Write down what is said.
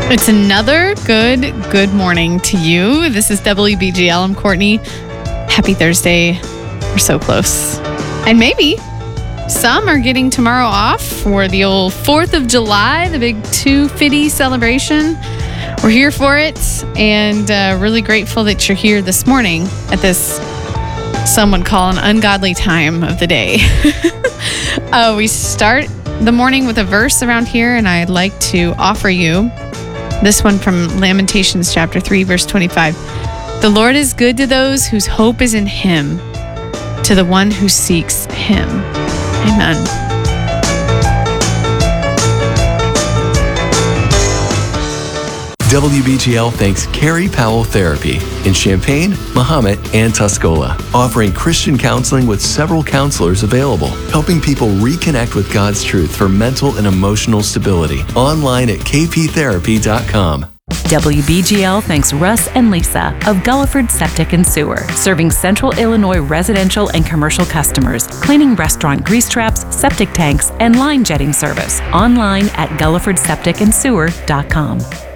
It's another good morning to you. This is WBGL. I'm Courtney. Happy Thursday. We're so close. And maybe some are getting tomorrow off for the old 4th of July, the big 250 celebration. We're here for it, and really grateful that you're here this morning at this, some would call an ungodly time of the day. We start the morning with a verse around here, and I'd like to offer you this one from Lamentations chapter 3, verse 25. The Lord is good to those whose hope is in him, to the one who seeks him. Amen. WBGL thanks Carrie Powell Therapy in Champaign, Mahomet, and Tuscola, offering Christian counseling with several counselors available, helping people reconnect with God's truth for mental and emotional stability. Online at kptherapy.com. WBGL thanks Russ and Lisa of Gulliford Septic and Sewer, serving Central Illinois residential and commercial customers, cleaning restaurant grease traps, septic tanks, and line jetting service. Online at GullifordSepticandSewer.com.